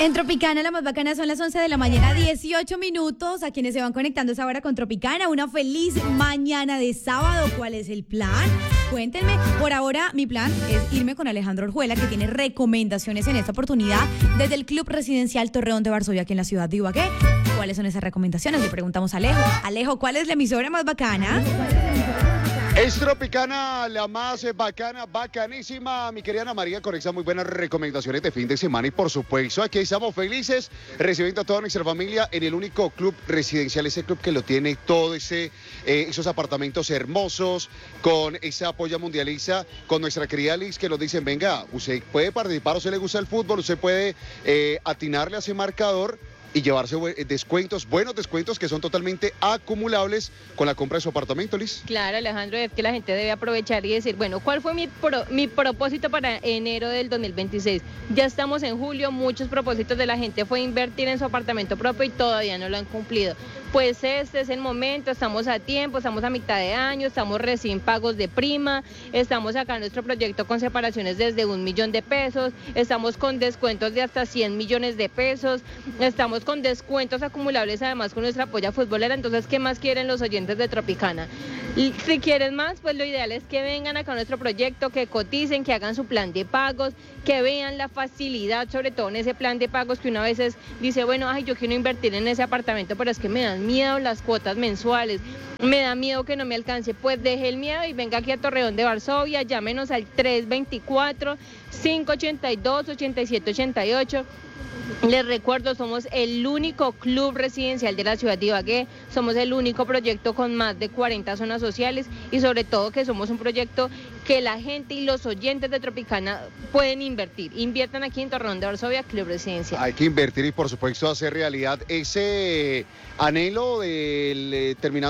En Tropicana, la más bacana son las 11 de la mañana, 18 minutos. A quienes se van conectando esa hora con Tropicana, una feliz mañana de sábado. ¿Cuál es el plan? Cuéntenme. Por ahora, mi plan es irme con Alejandro Orjuela, que tiene recomendaciones en esta oportunidad desde el Club Residencial Torreón de Varsovia, aquí en la ciudad de Ibagué. ¿Cuáles son esas recomendaciones? Le preguntamos a Alejo. Alejo, ¿cuál es la emisora más bacana? Es Tropicana, la más bacana, bacanísima, mi querida Ana María Correxa, muy buenas recomendaciones de fin de semana y por supuesto aquí estamos felices recibiendo a toda nuestra familia en el único club residencial, ese club que lo tiene todo esos apartamentos hermosos, con esa polla mundialista, con nuestra querida Liz que nos dicen, venga, usted puede participar, usted le gusta el fútbol, usted puede atinarle a ese marcador y llevarse descuentos, buenos descuentos que son totalmente acumulables con la compra de su apartamento, Liz. Claro, Alejandro, es que la gente debe aprovechar y decir, bueno, ¿cuál fue mi propósito para enero del 2026? Ya estamos en julio, muchos propósitos de la gente fue invertir en su apartamento propio y todavía no lo han cumplido. Pues este es el momento, estamos a tiempo, estamos a mitad de año, estamos recién pagos de prima, estamos acá en nuestro proyecto con separaciones desde 1 millón de pesos, estamos con descuentos de hasta 100 millones de pesos, estamos con descuentos acumulables además con nuestra polla futbolera. Entonces, ¿qué más quieren los oyentes de Tropicana? Y si quieren más, pues lo ideal es que vengan acá a nuestro proyecto, que coticen, que hagan su plan de pagos, que vean la facilidad, sobre todo en ese plan de pagos que una vez dice, bueno, ay, yo quiero invertir en ese apartamento, pero es que me dan miedo las cuotas mensuales, me da miedo que no me alcance. Pues deje el miedo y venga aquí a Torreón de Varsovia, llámenos al 324-582-8788. Les recuerdo, somos el único club residencial de la ciudad de Ibagué, somos el único proyecto con más de 40 zonas sociales y sobre todo que somos un proyecto que la gente y los oyentes de Tropicana pueden invertir. Inviertan aquí en Torreón de Varsovia, Club Residencial. Hay que invertir y por supuesto hacer realidad ese anhelo del terminando